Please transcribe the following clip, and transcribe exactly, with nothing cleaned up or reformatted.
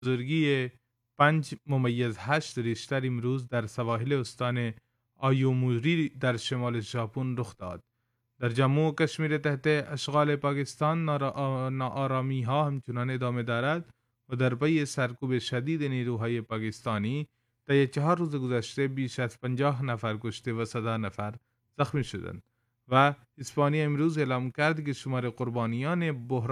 بزرگی پنج ممیز هشت ریشتر امروز در سواحل استان آیوموری در شمال ژاپن رخ داد. در جموں و کشمیر تحت اشغال پاکستان ناآرامی ها همچنان ادامه دارد و در پی سرکوب شدید نیروهای پاکستانی طی چهار روز گذشته بیش از پنجاه نفر کشته و صد نفر زخمی شدند و اسپانیا امروز اعلام کرد که شمار قربانیان بحران